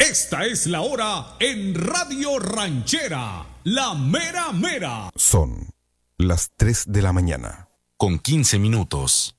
Esta es la hora en Radio Ranchera, la mera mera. Son las 3 de la mañana. Con 15 minutos.